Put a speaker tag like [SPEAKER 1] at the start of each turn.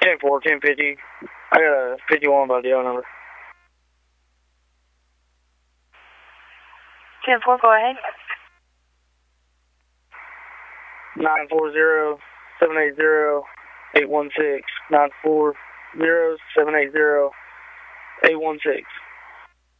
[SPEAKER 1] 10-4, 1050. I got a 51 by DL number.
[SPEAKER 2] 10-4, go ahead.
[SPEAKER 1] 940-780-816. 940-780-816.